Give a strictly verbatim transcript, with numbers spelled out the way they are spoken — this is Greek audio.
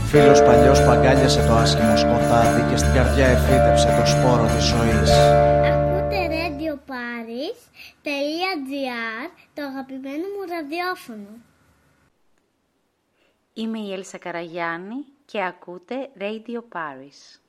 Φίλος παλιός που αγκάλιασε το άσχημο σκοτάδι και στην καρδιά εφύτεψε το σπόρο της ζωής. Ακούτε Radio Paris τελεία τζι άρ, το αγαπημένο μου ραδιόφωνο. Είμαι η Έλσα Καραγιάννη και ακούτε Radio Paris.